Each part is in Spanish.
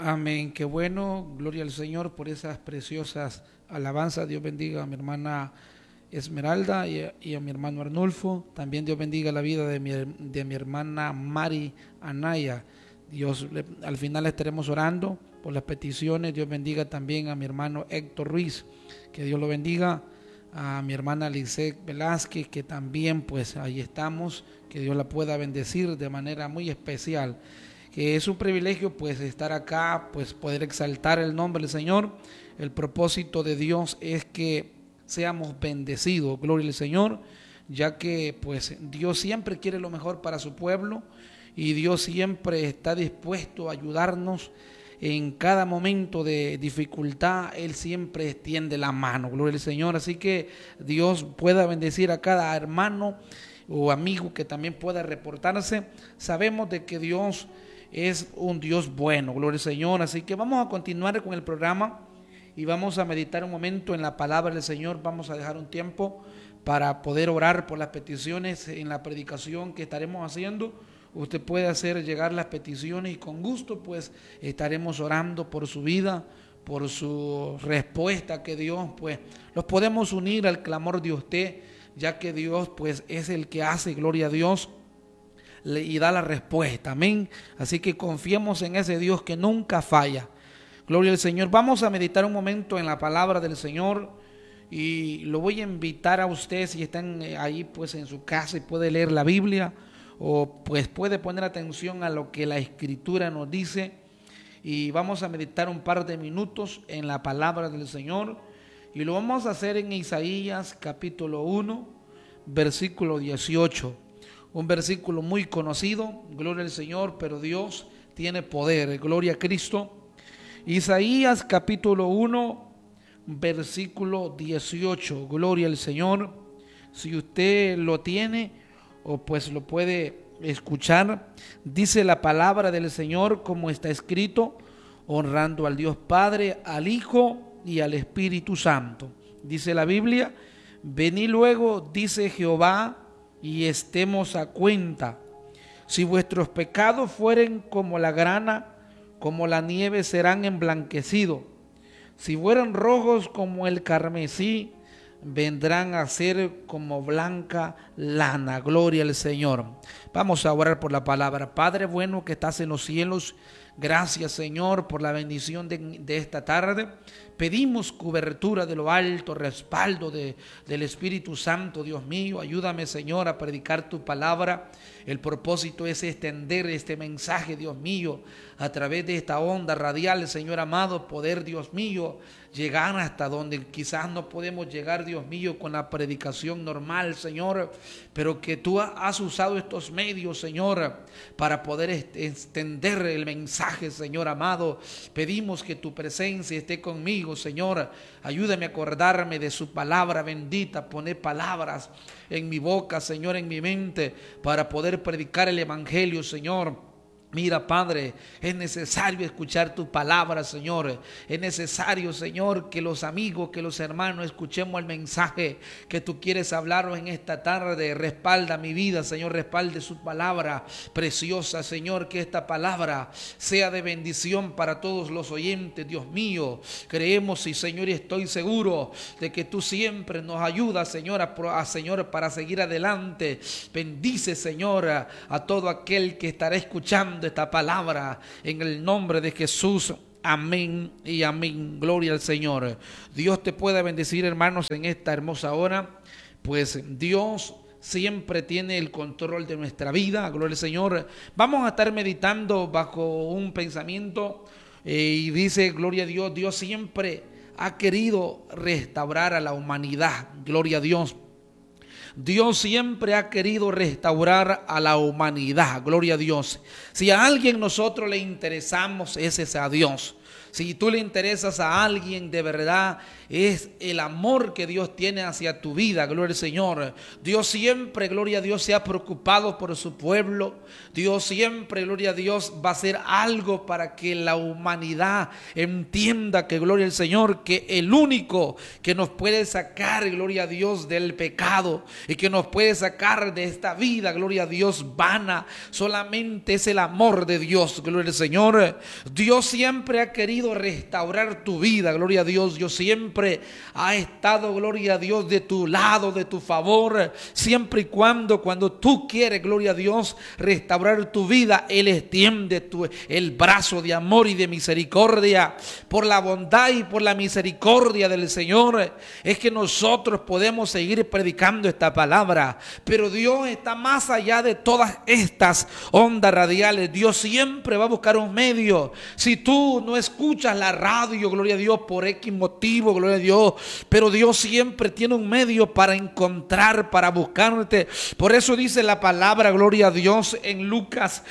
Amén, qué bueno, gloria al Señor por esas preciosas alabanzas. Dios bendiga a mi hermana Esmeralda y a mi hermano Arnulfo. También Dios bendiga la vida de mi hermana Mari Anaya. Al final estaremos orando por las peticiones. Dios bendiga también a mi hermano Héctor Ruiz, que Dios lo bendiga. A mi hermana Lisette Velázquez, que también pues ahí estamos, que Dios la pueda bendecir de manera muy especial. Que es un privilegio pues estar acá, pues poder exaltar el nombre del Señor. El propósito de Dios es que seamos bendecidos, gloria al Señor, ya que pues Dios siempre quiere lo mejor para su pueblo y Dios siempre está dispuesto a ayudarnos en cada momento de dificultad. Él siempre extiende la mano, gloria al Señor. Así que Dios pueda bendecir a cada hermano o amigo que también pueda reportarse. Sabemos de que Dios es un Dios bueno, gloria al Señor. Así que vamos a continuar con el programa y vamos a meditar un momento en la palabra del Señor. Vamos a dejar un tiempo para poder orar por las peticiones en la predicación que estaremos haciendo. Usted puede hacer llegar las peticiones y con gusto pues estaremos orando por su vida, por su respuesta, que Dios pues los podemos unir al clamor de usted, ya que Dios pues es el que hace, gloria a Dios, y da la respuesta, amén. Así que confiemos en ese Dios que nunca falla. Gloria al Señor. Vamos a meditar un momento en la palabra del Señor y lo voy a invitar a usted, si están ahí pues en su casa y puede leer la Biblia, o pues puede poner atención a lo que la Escritura nos dice, y vamos a meditar un par de minutos en la palabra del Señor, y lo vamos a hacer en Isaías capítulo 1 versículo 18, un versículo muy conocido, gloria al Señor, pero Dios tiene poder, gloria a Cristo. Isaías capítulo 1 versículo 18, gloria al Señor. Si usted lo tiene o pues lo puede escuchar, dice la palabra del Señor como está escrito: honrando al Dios Padre, al Hijo y al Espíritu Santo. Dice la Biblia: venid luego, dice Jehová, y estemos a cuenta. Si vuestros pecados fueren como la grana, como la nieve serán emblanquecidos. Si fueran rojos como el carmesí, vendrán a ser como blanca lana. Gloria al Señor. Vamos a orar por la palabra. Padre bueno que estás en los cielos, gracias Señor por la bendición de esta tarde. Pedimos cobertura de lo alto, respaldo del Espíritu Santo. Dios mío, ayúdame Señor a predicar tu palabra. El propósito es extender este mensaje, Dios mío, a través de esta onda radial, Señor amado, poder, Dios mío, llegar hasta donde quizás no podemos llegar, Dios mío, con la predicación normal, Señor, pero que tú has usado estos medios, Señor, para poder extender el mensaje, Señor amado. Pedimos que tu presencia esté conmigo, Señor. Ayúdame a acordarme de su palabra bendita, poner palabras en mi boca, Señor, en mi mente, para poder predicar el evangelio, Señor. Mira, Padre, es necesario escuchar tu palabra, Señor. Es necesario, Señor, que los amigos, que los hermanos escuchemos el mensaje que tú quieres hablarnos en esta tarde. Respalda mi vida, Señor, respalde su palabra preciosa, Señor. Que esta palabra sea de bendición para todos los oyentes, Dios mío. Creemos y, Señor, y estoy seguro de que tú siempre nos ayudas, Señor, Señor, para seguir adelante. Bendice, Señor, a todo aquel que estará escuchando esta palabra en el nombre de Jesús. Amén y amén. Gloria al Señor. Dios te pueda bendecir, hermanos, en esta hermosa hora. Pues Dios siempre tiene el control de nuestra vida. Gloria al Señor. Vamos a estar meditando bajo un pensamiento y dice, gloria a Dios, Dios siempre ha querido restaurar a la humanidad. Gloria a Dios. Dios siempre ha querido restaurar a la humanidad, gloria a Dios. Si a alguien nosotros le interesamos, ese es a Dios. Si tú le interesas a alguien de verdad, es el amor que Dios tiene hacia tu vida, gloria al Señor. Dios siempre, gloria a Dios, se ha preocupado por su pueblo. Dios siempre, gloria a Dios, va a hacer algo para que la humanidad entienda que, gloria al Señor, que el único que nos puede sacar, gloria a Dios, del pecado, y que nos puede sacar de esta vida, gloria a Dios, vana. Solamente es el amor de Dios, gloria al Señor. Dios siempre ha querido restaurar tu vida, gloria a Dios. Dios siempre ha estado, gloria a Dios, de tu lado, de tu favor, siempre y cuando tú quieres, gloria a Dios, restaurar tu vida, Él extiende el brazo de amor y de misericordia. Por la bondad y por la misericordia del Señor es que nosotros podemos seguir predicando esta palabra. Pero Dios está más allá de todas estas ondas radiales. Dios siempre va a buscar un medio. Si tú no escuchas la radio, gloria a Dios, por X motivo, gloria a Dios, pero Dios siempre tiene un medio para encontrar, para buscarte. Por eso dice la palabra, gloria a Dios, en Lucas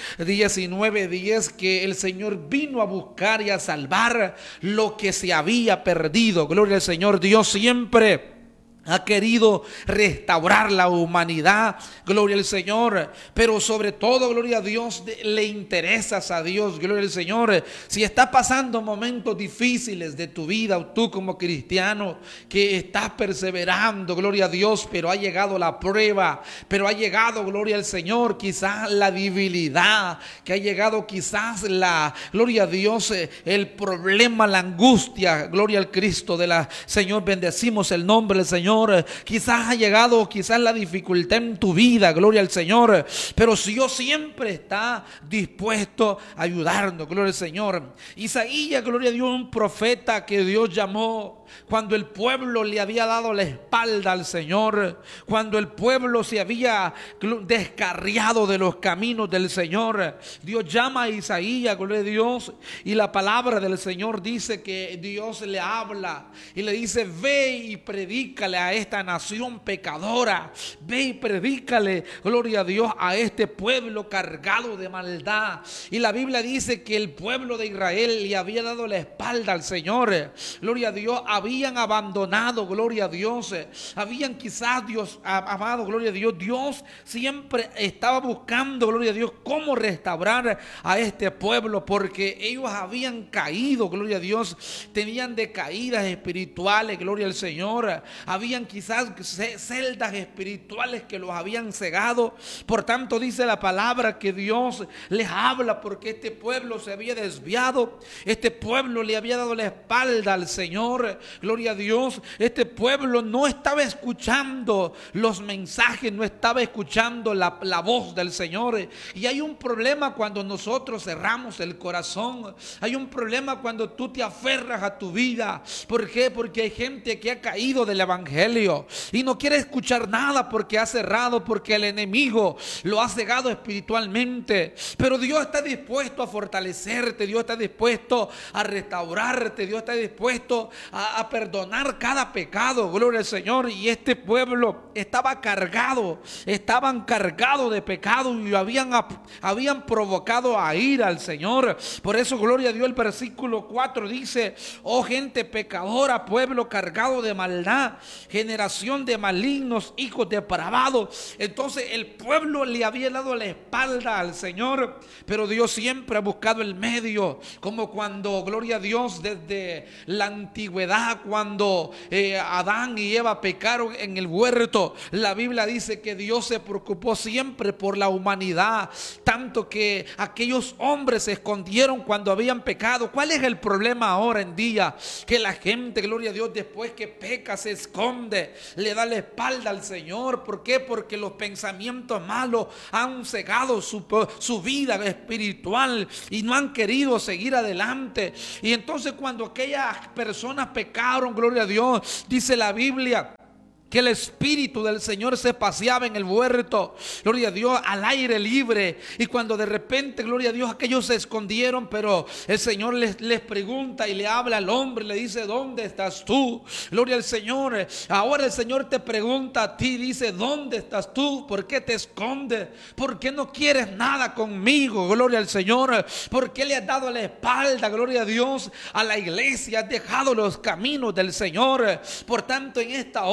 19:10, que el Señor vino a buscar y a salvar lo que se había perdido. Gloria al Señor. Dios siempre ha querido restaurar la humanidad, gloria al Señor, pero sobre todo, gloria a Dios, le interesas a Dios, gloria al Señor. Si estás pasando momentos difíciles de tu vida, o tú como cristiano que estás perseverando, gloria a Dios, pero ha llegado la prueba, pero ha llegado, gloria al Señor, quizás la debilidad, que ha llegado quizás gloria a Dios, el problema, la angustia, gloria al Cristo de la Señor, bendecimos el nombre del Señor. Quizás ha llegado la dificultad en tu vida, gloria al Señor, pero Dios siempre está dispuesto a ayudarnos, gloria al Señor. Isaías, gloria a Dios, un profeta que Dios llamó cuando el pueblo le había dado la espalda al Señor, cuando el pueblo se había descarriado de los caminos del Señor. Dios llama a Isaías, gloria a Dios, y la palabra del Señor dice que Dios le habla y le dice: ve y predícale a esta nación pecadora, ve y predícale, gloria a Dios, a este pueblo cargado de maldad. Y la Biblia dice que el pueblo de Israel le había dado la espalda al Señor, gloria a Dios, habían abandonado, gloria a Dios, habían quizás, Dios amado, gloria a Dios, Dios siempre estaba buscando, gloria a Dios, cómo restaurar a este pueblo, porque ellos habían caído, gloria a Dios, tenían decaídas espirituales, gloria al Señor, habían quizás celdas espirituales que los habían cegado. Por tanto dice la palabra que Dios les habla porque este pueblo se había desviado, este pueblo le había dado la espalda al Señor, gloria a Dios. Este pueblo no estaba escuchando los mensajes, no estaba escuchando la voz del Señor. Y hay un problema cuando nosotros cerramos el corazón, hay un problema cuando tú te aferras a tu vida. ¿Por qué? Porque hay gente que ha caído del evangelio y no quiere escuchar nada porque ha cerrado, porque el enemigo lo ha cegado espiritualmente. Pero Dios está dispuesto a fortalecerte, Dios está dispuesto a restaurarte, Dios está dispuesto a perdonar cada pecado, gloria al Señor. Y este pueblo estaban cargados de pecado y habían provocado a ira al Señor. Por eso, gloria a Dios, el versículo 4 dice: oh gente pecadora, pueblo cargado de maldad, generación de malignos, hijos depravados. Entonces el pueblo le había dado la espalda al Señor, pero Dios siempre ha buscado el medio, como cuando, gloria a Dios, desde la antigüedad, cuando Adán y Eva pecaron en el huerto, la Biblia dice que Dios se preocupó siempre por la humanidad, tanto que aquellos hombres se escondieron cuando habían pecado. ¿Cuál es el problema ahora en día? Que la gente, gloria a Dios, después que peca se esconde, le da la espalda al Señor. ¿Por qué? Porque los pensamientos malos han cegado su vida espiritual y no han querido seguir adelante. Y entonces cuando aquellas personas pecaron, gloria a Dios, dice la Biblia que el Espíritu del Señor se paseaba en el huerto, gloria a Dios, al aire libre. Y cuando de repente, gloria a Dios, aquellos se escondieron, pero el Señor les pregunta y le habla al hombre, le dice: ¿dónde estás tú? Gloria al Señor. Ahora el Señor te pregunta a ti, dice: ¿dónde estás tú? ¿Por qué te escondes? ¿Por qué no quieres nada conmigo? Gloria al Señor. ¿Por qué le has dado la espalda, gloria a Dios, a la iglesia? Has dejado los caminos del Señor. Por tanto, en esta hora yo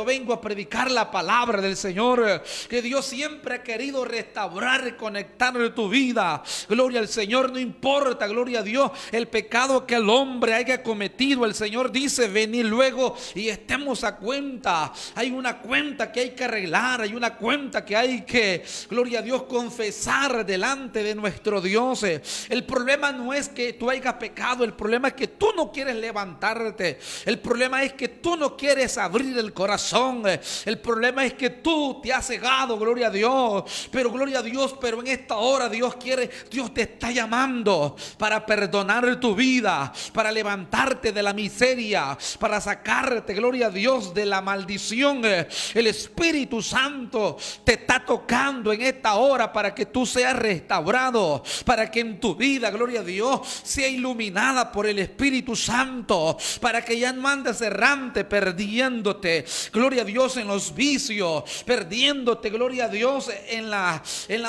vengo a predicar la palabra del Señor, que Dios siempre ha querido restaurar y conectar tu vida. Gloria al Señor, no importa, gloria a Dios, el pecado que el hombre haya cometido. El Señor dice: venid luego y estemos a cuenta. Hay una cuenta que hay que arreglar, hay una cuenta que hay que, gloria a Dios, confesar delante de nuestro Dios. El problema no es que tú hayas pecado, el problema es que tú no quieres levantarte. El problema es que tú no quieres abrir el corazón. El problema es que tú te has cegado, gloria a Dios. Pero gloria a Dios, pero en esta hora Dios te está llamando para perdonar tu vida, para levantarte de la miseria, para sacarte, gloria a Dios, de la maldición. El Espíritu Santo te está tocando en esta hora para que tú seas restaurado, para que en tu vida, gloria a Dios, sea iluminada por el Espíritu Santo, para que ya no andes errante, perdiéndote, gloria a Dios, en los vicios, perdiéndote, gloria a Dios, en la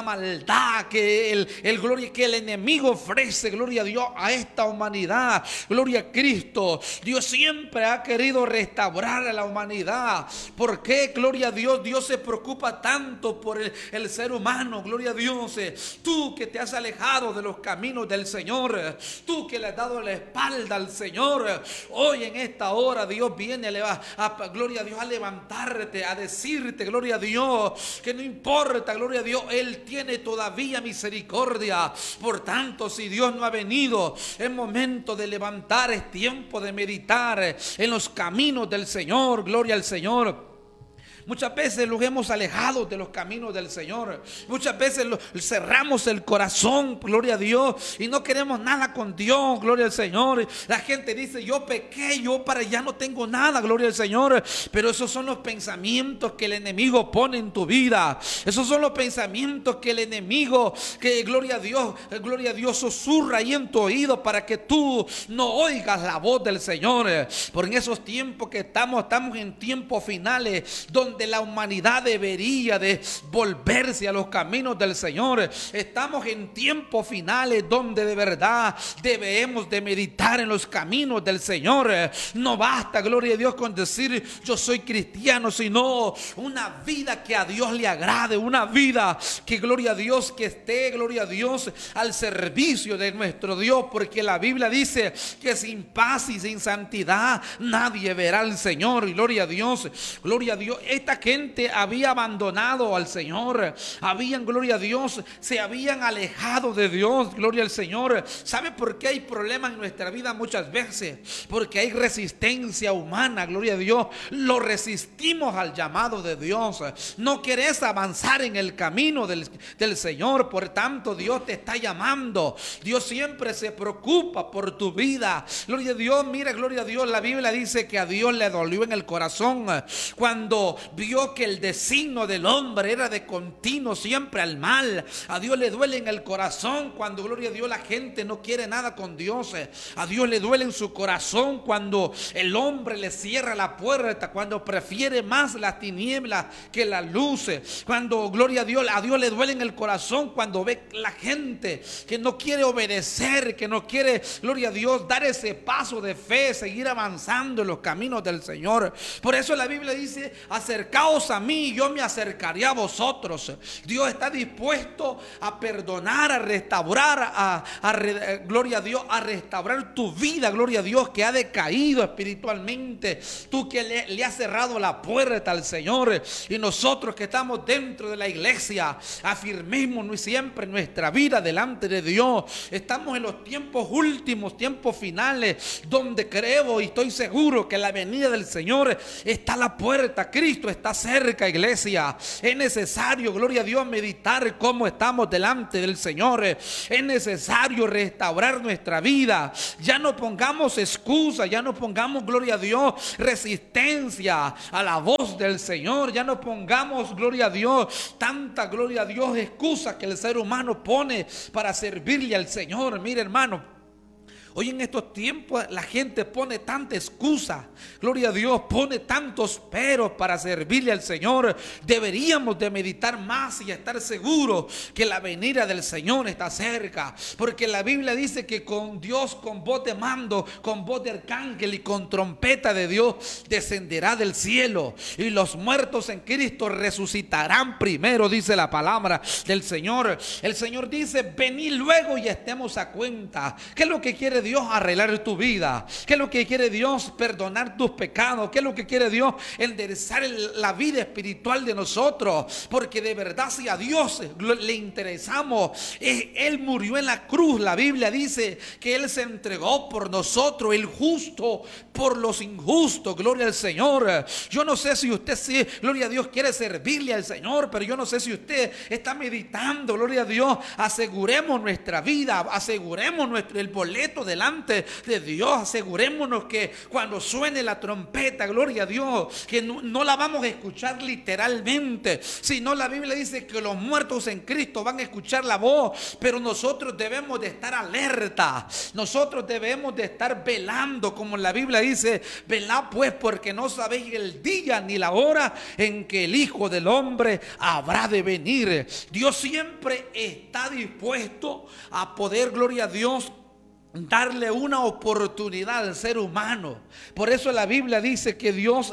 maldad que el enemigo ofrece, gloria a Dios, a esta humanidad. Gloria a Cristo. Dios siempre ha querido restaurar a la humanidad. ¿Por qué? Gloria a Dios. Dios se preocupa tanto por el ser humano. Gloria a Dios. Tú que te has alejado de los caminos del Señor, tú que le has dado la espalda al Señor, hoy en esta hora Dios viene gloria a Dios, a levantarte, a decirte, gloria a Dios, que no importa, gloria a Dios, Él tiene todavía misericordia. Por tanto, si Dios no ha venido, es momento de levantar, es tiempo de meditar en los caminos del Señor. Gloria al Señor. Muchas veces los hemos alejado de los caminos del Señor. Muchas veces cerramos el corazón, gloria a Dios, y no queremos nada con Dios, gloria al Señor. La gente dice: yo pequé, yo para allá no tengo nada, gloria al Señor. Pero esos son los pensamientos que el enemigo pone en tu vida. Esos son los pensamientos que el enemigo, que gloria a Dios, susurra ahí en tu oído para que tú no oigas la voz del Señor. Por en esos tiempos que estamos en tiempos finales, donde la humanidad debería de volverse a los caminos del Señor. Estamos en tiempos finales donde de verdad debemos de meditar en los caminos del Señor. No basta, gloria a Dios, con decir yo soy cristiano, sino una vida que a Dios le agrade, una vida que, gloria a Dios, que esté, gloria a Dios, al servicio de nuestro Dios, porque la Biblia dice que sin paz y sin santidad nadie verá al Señor. Y gloria a Dios, gloria a Dios. Esta gente había abandonado al Señor, gloria a Dios, se habían alejado de Dios, gloria al Señor. ¿Sabe por qué hay problemas en nuestra vida muchas veces? Porque hay resistencia humana, gloria a Dios. Lo resistimos al llamado de Dios. No querés avanzar en el camino del Señor. Por tanto, Dios te está llamando. Dios siempre se preocupa por tu vida. Gloria a Dios. Mira, gloria a Dios, la Biblia dice que a Dios le dolió en el corazón cuando vio que el designio del hombre era de continuo siempre al mal. A Dios le duele en el corazón cuando, gloria a Dios, la gente no quiere nada con Dios. A Dios le duele en su corazón cuando el hombre le cierra la puerta, cuando prefiere más las tinieblas que la luz. Cuando, gloria a Dios le duele en el corazón cuando ve la gente que no quiere obedecer, que no quiere, gloria a Dios, dar ese paso de fe, seguir avanzando en los caminos del Señor. Por eso la Biblia dice: acercaos a mí y yo me acercaré a vosotros. Dios está dispuesto a perdonar, a restaurar, gloria a Dios, a restaurar tu vida, gloria a Dios, que ha decaído espiritualmente. Tú que le has cerrado la puerta al Señor. Y nosotros que estamos dentro de la iglesia, afirmemos siempre nuestra vida delante de Dios. Estamos en los tiempos últimos, tiempos finales, donde creo y estoy seguro que la venida del Señor está a la puerta. Cristo está cerca, iglesia. Es necesario, gloria a Dios, meditar cómo estamos delante del Señor. Es necesario restaurar nuestra vida. Ya no pongamos excusas, ya no pongamos, gloria a Dios, resistencia a la voz del Señor. Ya no pongamos, gloria a Dios, tanta, gloria a Dios, excusas que el ser humano pone para servirle al Señor. Mire, hermano, Hoy en estos tiempos la gente pone tanta excusa, gloria a Dios, pone tantos peros para servirle al Señor. Deberíamos de meditar más y estar seguros que la venida del Señor está cerca, porque la Biblia dice que con Dios, con voz de mando, con voz de arcángel y con trompeta de Dios descenderá del cielo, y los muertos en Cristo resucitarán primero, dice la palabra del Señor. El Señor dice: venid luego y estemos a cuenta. ¿Qué es lo que quiere Dios? Arreglar tu vida. ¿Qué es lo que quiere Dios? Perdonar tus pecados. ¿Qué es lo que quiere Dios? Enderezar la vida espiritual de nosotros, porque de verdad, si a Dios le interesamos, Él murió en la cruz. La Biblia dice que Él se entregó por nosotros, el justo por los injustos. Gloria al Señor. Yo no sé si usted, sí, gloria a Dios, quiere servirle al Señor, pero yo no sé si usted está meditando, gloria a Dios. Aseguremos nuestra vida, aseguremos el boleto delante de Dios, asegurémonos que cuando suene la trompeta, gloria a Dios, que no la vamos a escuchar literalmente, sino la Biblia dice que los muertos en Cristo van a escuchar la voz, pero nosotros debemos de estar alerta, nosotros debemos de estar velando, como la Biblia dice: velad pues, porque no sabéis el día ni la hora en que el Hijo del Hombre habrá de venir. Dios siempre está dispuesto a poder, gloria a Dios, darle una oportunidad al ser humano. Por eso la Biblia dice que Dios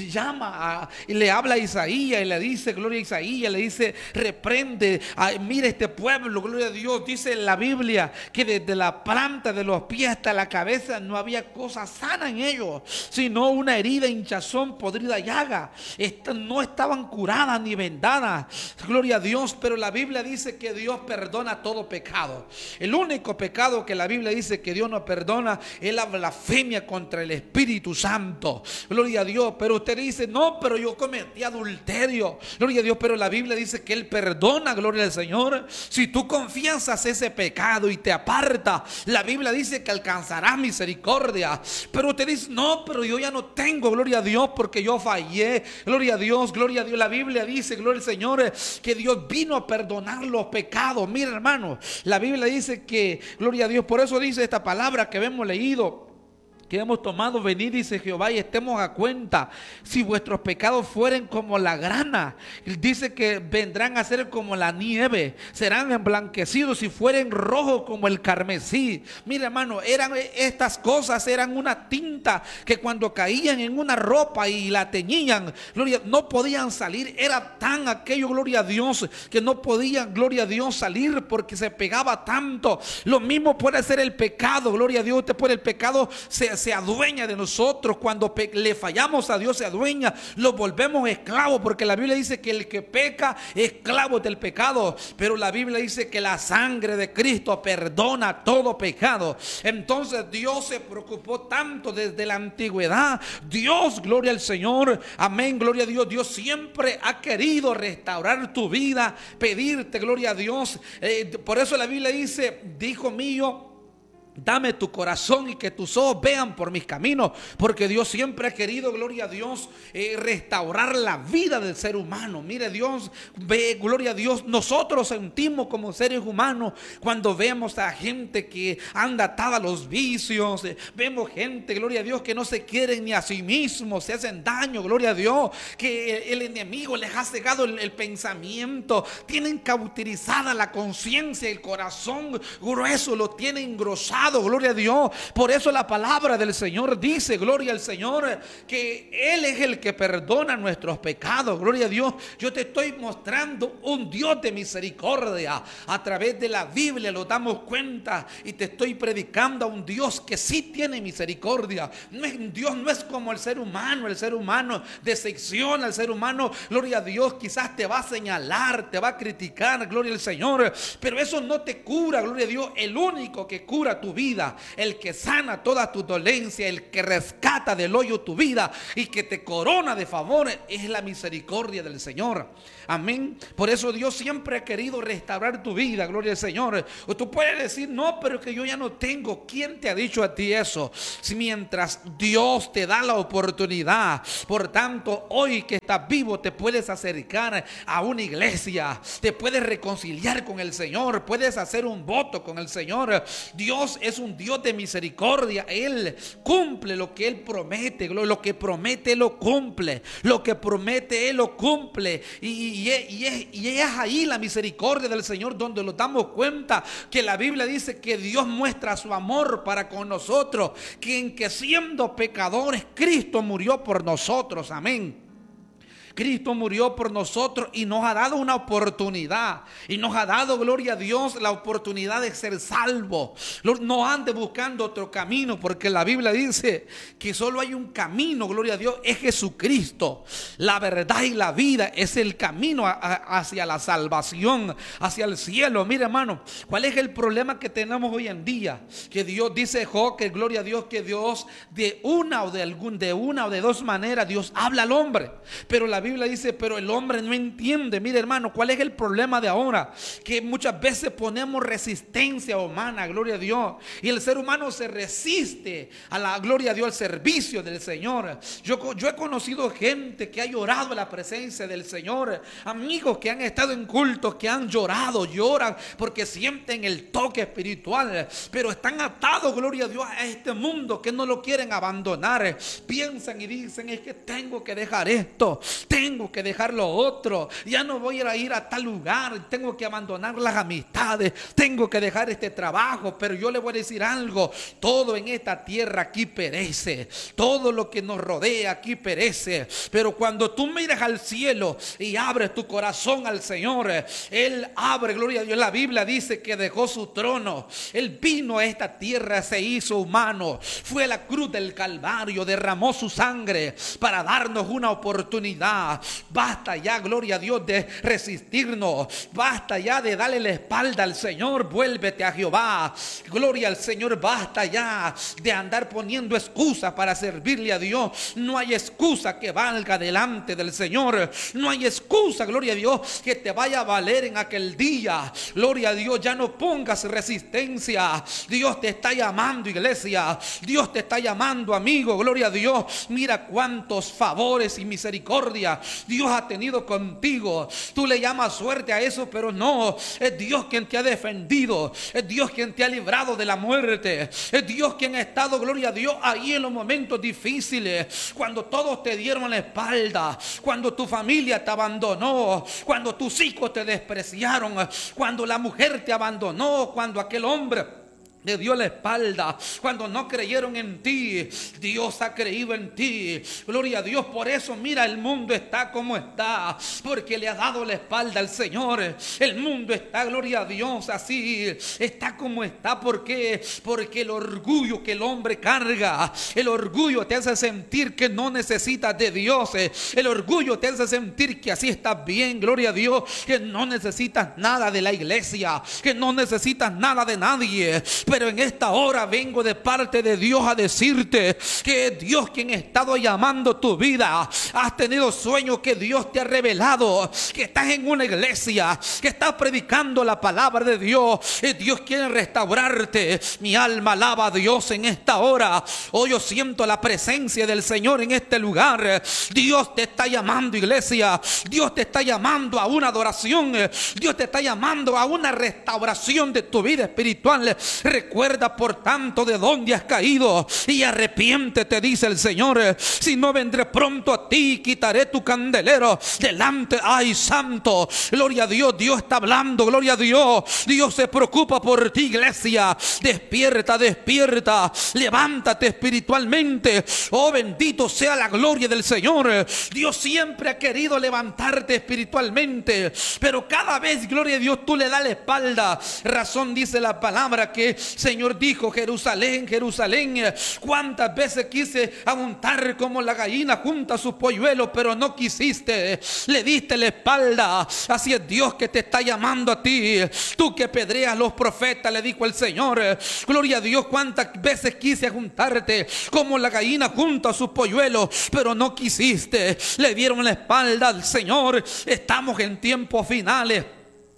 llama y le habla a Isaías y le dice, gloria a Isaías, le dice: reprende, mira este pueblo, gloria a Dios. Dice la Biblia que desde la planta de los pies hasta la cabeza no había cosa sana en ellos, sino una herida, hinchazón, podrida llaga. No estaban curadas ni vendadas, gloria a Dios. Pero la Biblia dice que Dios perdona todo pecado. El único pecado que la Biblia dice que Dios no perdona es la blasfemia contra el Espíritu Santo, gloria a Dios. Pero usted dice: no, pero yo cometí adulterio, gloria a Dios. Pero la Biblia dice que Él perdona, gloria al Señor. Si tú confiesas ese pecado y te apartas, la Biblia dice que alcanzarás misericordia. Pero usted dice: no, pero yo ya no tengo, gloria a Dios, porque yo fallé, gloria a Dios, gloria a Dios. La Biblia dice, gloria al Señor, que Dios vino a perdonar los pecados. Mira, hermano, la Biblia dice que, gloria a Dios, por eso dice esta palabra que hemos leído, que hemos tomado: venid, dice Jehová, y estemos a cuenta. Si vuestros pecados fueren como la grana, dice que vendrán a ser como la nieve, serán emblanquecidos si fueren rojos como el carmesí. Mira, hermano, estas cosas eran una tinta que cuando caían en una ropa y la teñían, gloria, no podían salir. Era tan aquello, gloria a Dios, que no podían, gloria a Dios, salir porque se pegaba tanto. Lo mismo puede ser el pecado, gloria a Dios. El pecado se adueña de nosotros. Cuando le fallamos a Dios, se adueña, lo volvemos esclavos, porque la Biblia dice que el que peca es esclavo del pecado. Pero la Biblia dice que la sangre de Cristo perdona todo pecado. Entonces Dios se preocupó tanto desde la antigüedad. Dios, gloria al Señor, amén, gloria a Dios. Dios siempre ha querido restaurar tu vida, pedirte, gloria a Dios. Por eso la Biblia dice: hijo mío, dame tu corazón y que tus ojos vean por mis caminos, porque Dios siempre ha querido, gloria a Dios, restaurar la vida del ser humano. Mire, Dios ve, gloria a Dios, nosotros sentimos como seres humanos cuando vemos a gente que anda atada a los vicios, vemos gente, gloria a Dios, que no se quieren ni a sí mismos, se hacen daño, gloria a Dios, que el enemigo les ha cegado el pensamiento, tienen cauterizada la conciencia, el corazón grueso lo tienen engrosado, gloria a Dios. Por eso la palabra del Señor dice, gloria al Señor, que Él es el que perdona nuestros pecados, gloria a Dios. Yo te estoy mostrando un Dios de misericordia. A través de la Biblia lo damos cuenta, y te estoy predicando a un Dios que sí tiene misericordia. Dios no es como el ser humano decepciona al ser humano, gloria a Dios. Quizás te va a señalar, te va a criticar, gloria al Señor, pero eso no te cura, gloria a Dios. El único que cura tu vida, el que sana toda tu dolencia, el que rescata del hoyo tu vida y que te corona de favores, es la misericordia del Señor. Amén. Por eso Dios siempre ha querido restaurar tu vida, gloria al Señor. O tú puedes decir: no, pero que yo ya no tengo. ¿Quién te ha dicho a ti eso? Si mientras Dios te da la oportunidad, por tanto, hoy que estás vivo, te puedes acercar a una iglesia, te puedes reconciliar con el Señor, puedes hacer un voto con el Señor. Dios es un Dios de misericordia. Él cumple lo que Él promete. Lo que promete, lo cumple. Lo que promete, Él lo cumple. Y es ahí la misericordia del Señor donde nos damos cuenta que la Biblia dice que Dios muestra su amor para con nosotros, que en que siendo pecadores Cristo murió por nosotros. Amén. Cristo murió por nosotros y nos ha dado una oportunidad. Y nos ha dado, gloria a Dios, la oportunidad de ser salvos. No ande buscando otro camino, porque la Biblia dice que solo hay un camino, gloria a Dios, es Jesucristo. La verdad y la vida es el camino hacia la salvación, hacia el cielo. Mire, hermano, ¿cuál es el problema que tenemos hoy en día? Que Dios dice, que gloria a Dios, que Dios de una o de dos maneras Dios habla al hombre. Pero la Biblia dice, pero el hombre no entiende. Mire, hermano, ¿cuál es el problema de ahora? Que muchas veces ponemos resistencia humana, gloria a Dios, y el ser humano se resiste a la gloria a Dios, al servicio del Señor. Yo he conocido gente que ha llorado a la presencia del Señor, amigos que han estado en cultos, que han lloran porque sienten el toque espiritual, pero están atados, gloria a Dios, a este mundo, que no lo quieren abandonar. Piensan y dicen, es que tengo que dejar esto, tengo que dejar lo otro, ya no voy a ir a tal lugar, tengo que abandonar las amistades, tengo que dejar este trabajo. Pero yo le voy a decir algo: todo en esta tierra aquí perece, todo lo que nos rodea aquí perece, pero cuando tú miras al cielo y abres tu corazón al Señor, Él abre, gloria a Dios. La Biblia dice que dejó su trono, Él vino a esta tierra, se hizo humano, fue a la cruz del Calvario, derramó su sangre para darnos una oportunidad. Basta ya, gloria a Dios, de resistirnos, basta ya de darle la espalda al Señor. Vuélvete a Jehová, gloria al Señor. Basta ya de andar poniendo excusas para servirle a Dios. No hay excusa que valga delante del Señor, no hay excusa, gloria a Dios, que te vaya a valer en aquel día. Gloria a Dios, ya no pongas resistencia. Dios te está llamando, iglesia, Dios te está llamando, amigo, gloria a Dios. Mira cuántos favores y misericordia Dios ha tenido contigo. Tú le llamas suerte a eso, pero no, es Dios quien te ha defendido, es Dios quien te ha librado de la muerte, es Dios quien ha estado, gloria a Dios, ahí en los momentos difíciles, cuando todos te dieron la espalda, cuando tu familia te abandonó, cuando tus hijos te despreciaron, cuando la mujer te abandonó, cuando aquel hombre le dio la espalda, cuando no creyeron en ti. Dios ha creído en ti, gloria a Dios. Por eso mira, el mundo está como está, porque le ha dado la espalda al Señor. El mundo está, gloria a Dios, así está como está. ¿Por qué? Porque el orgullo que el hombre carga, el orgullo te hace sentir que no necesitas de Dios. El orgullo te hace sentir que así estás bien, gloria a Dios, que no necesitas nada de la iglesia, que no necesitas nada de nadie. Pero en esta hora vengo de parte de Dios a decirte que es Dios quien ha estado llamando tu vida. Has tenido sueños que Dios te ha revelado, que estás en una iglesia, que estás predicando la palabra de Dios. Dios quiere restaurarte. Mi alma alaba a Dios en esta hora. Hoy yo siento la presencia del Señor en este lugar. Dios te está llamando, iglesia. Dios te está llamando a una adoración. Dios te está llamando a una restauración de tu vida espiritual. Recuerda por tanto de dónde has caído y arrepiéntete, dice el Señor. Si no, vendré pronto a ti y quitaré tu candelero delante. Ay, santo, gloria a Dios. Dios está hablando, gloria a Dios. Dios se preocupa por ti, iglesia. Despierta, despierta, levántate espiritualmente. Oh, bendito sea la gloria del Señor. Dios siempre ha querido levantarte espiritualmente, pero cada vez, gloria a Dios, tú le das la espalda. Razón dice la palabra que Señor dijo: Jerusalén, Jerusalén, cuántas veces quise juntar como la gallina junta sus polluelos, pero no quisiste, le diste la espalda. Así es Dios que te está llamando a ti. Tú que pedreas los profetas, le dijo el Señor, gloria a Dios, cuántas veces quise juntarte como la gallina junta a sus polluelos, pero no quisiste. Le dieron la espalda al Señor. Estamos en tiempos finales.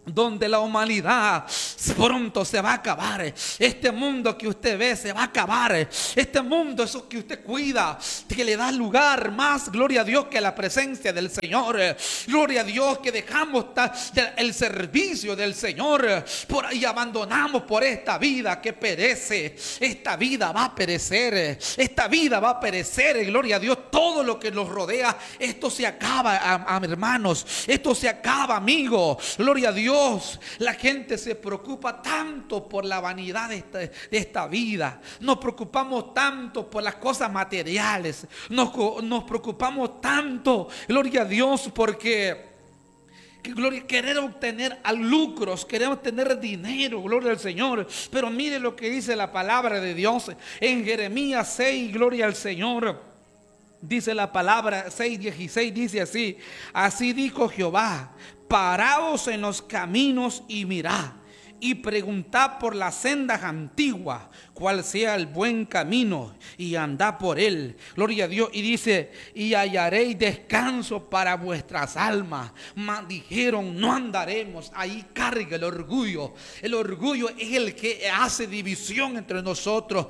donde la humanidad pronto se va a acabar. Este mundo que usted ve se va a acabar. Este mundo, eso que usted cuida, que le da lugar más, gloria a Dios, que la presencia del Señor. Gloria a Dios, que dejamos el servicio del Señor y abandonamos por esta vida que perece. Esta vida va a perecer. Esta vida va a perecer. Gloria a Dios, todo lo que nos rodea, esto se acaba, hermanos. Esto se acaba, amigo. Gloria a Dios. La gente se preocupa tanto por la vanidad de esta vida. Nos preocupamos tanto por las cosas materiales. Nos preocupamos tanto, gloria a Dios, porque querer obtener lucros, queremos tener dinero, gloria al Señor. Pero mire lo que dice la palabra de Dios en Jeremías 6, gloria al Señor. Dice la palabra 6:16, dice así: así dijo Jehová, paraos en los caminos y mirad, y preguntad por las sendas antiguas, cuál sea el buen camino, y andad por él. Gloria a Dios. Y dice: y hallaréis descanso para vuestras almas. Mas dijeron: no andaremos. Ahí carga el orgullo. El orgullo es el que hace división entre nosotros,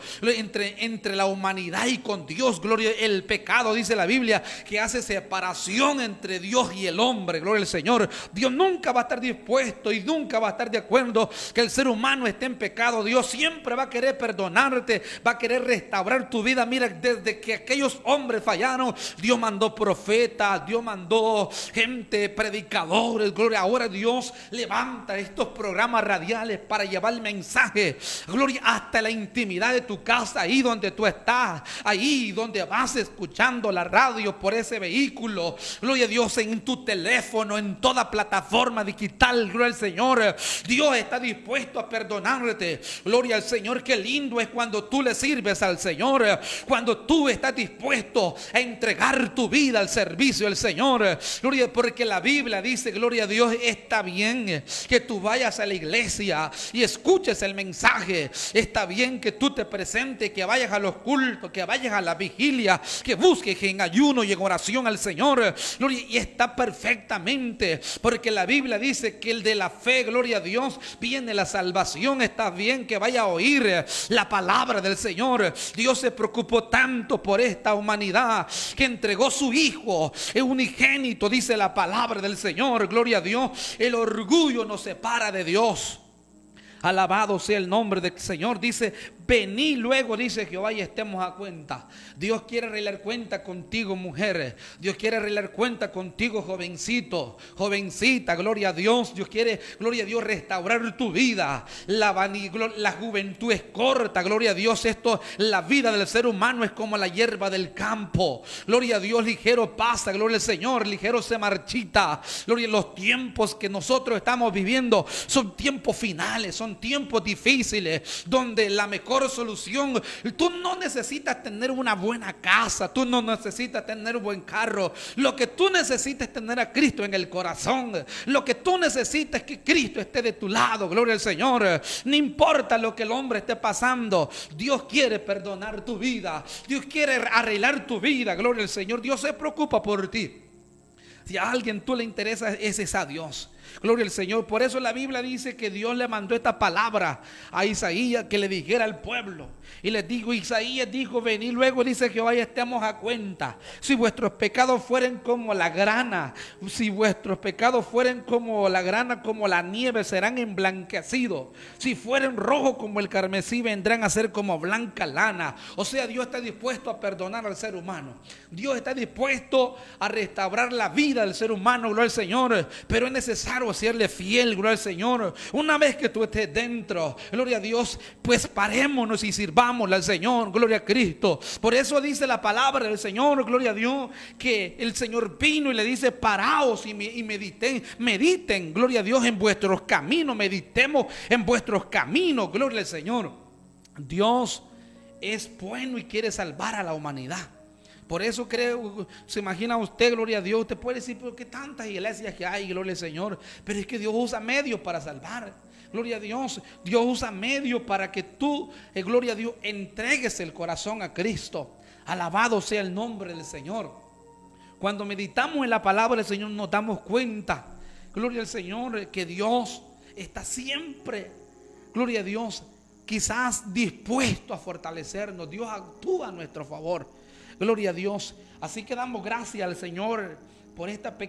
entre la humanidad y con Dios. Gloria. El pecado, dice la Biblia, que hace separación entre Dios y el hombre. Gloria al Señor. Dios nunca va a estar dispuesto y nunca va a estar de acuerdo que el ser humano esté en pecado. Dios siempre va a querer perdonarte, va a querer restaurar tu vida. Mira, desde que aquellos hombres fallaron, Dios mandó profetas, Dios mandó gente, predicadores. Gloria. Ahora Dios levanta estos programas radiales para llevar el mensaje, gloria, hasta la intimidad de tu casa, ahí donde tú estás, ahí donde vas escuchando la radio por ese vehículo. Gloria a Dios, en tu teléfono, en toda plataforma digital. Gloria al Señor. Dios está dispuesto a perdonarte. Gloria al Señor. Qué lindo es cuando tú le sirves al Señor, cuando tú estás dispuesto a entregar tu vida al servicio del Señor. Gloria, porque la Biblia dice, gloria a Dios, está bien que tú vayas a la iglesia y escuches el mensaje. Está bien que tú te presentes, que vayas a los cultos, que vayas a la vigilia, que busques en ayuno y en oración al Señor. Gloria, y está perfectamente, porque la Biblia dice que el de la fe, gloria a Dios, viene la salvación. Está bien que vaya a oír la palabra del Señor. Dios se preocupó tanto por esta humanidad que entregó su Hijo unigénito, dice la palabra del Señor. Gloria a Dios. El orgullo nos separa de Dios. Alabado sea el nombre del Señor. Dice: vení luego, dice Jehová, y estemos a cuenta. Dios quiere arreglar cuenta contigo, mujer. Dios quiere arreglar cuenta contigo, jovencito, jovencita. Gloria a Dios. Dios quiere, gloria a Dios, restaurar tu vida. La juventud es corta. Gloria a Dios. La vida del ser humano es como la hierba del campo. Gloria a Dios. Ligero pasa. Gloria al Señor. Ligero se marchita. Gloria a los tiempos que nosotros estamos viviendo. Son tiempos finales. Son tiempos difíciles, donde la mejor solución, tú no necesitas tener una buena casa, tú no necesitas tener un buen carro. Lo que tú necesitas es tener a Cristo en el corazón. Lo que tú necesitas es que Cristo esté de tu lado. Gloria al Señor. No importa lo que el hombre esté pasando, Dios quiere perdonar tu vida. Dios quiere arreglar tu vida. Gloria al Señor. Dios se preocupa por ti. Si a alguien tú le interesa, ese es a Dios. Gloria al Señor. Por eso la Biblia dice que Dios le mandó esta palabra a Isaías, que le dijera al pueblo. Y les digo, Isaías dijo: vení luego, dice Jehová, y estemos a cuenta. Si vuestros pecados fueren como la grana, si vuestros pecados fueren como la grana, como la nieve, serán emblanquecidos. Si fueren rojos como el carmesí, vendrán a ser como blanca lana. O sea, Dios está dispuesto a perdonar al ser humano. Dios está dispuesto a restaurar la vida del ser humano. Gloria al Señor. Pero es necesario serle fiel. Gloria al Señor. Una vez que tú estés dentro, gloria a Dios, pues parémonos y sirvámosle al Señor. Gloria a Cristo. Por eso dice la palabra del Señor, gloria a Dios, que el Señor vino y le dice: paraos y mediten, gloria a Dios, en vuestros caminos. Meditemos en vuestros caminos. Gloria al Señor. Dios es bueno y quiere salvar a la humanidad. Por eso creo, se imagina usted, gloria a Dios, usted puede decir: ¿por qué tantas iglesias que hay? Gloria al Señor. Pero es que Dios usa medios para salvar. Gloria a Dios. Dios usa medios para que tú, gloria a Dios, entregues el corazón a Cristo. Alabado sea el nombre del Señor. Cuando meditamos en la palabra del Señor, nos damos cuenta Gloria al Señor, que Dios está siempre, gloria a Dios, quizás dispuesto a fortalecernos. Dios actúa a nuestro favor. Gloria a Dios. Así que damos gracias al Señor por esta pequeña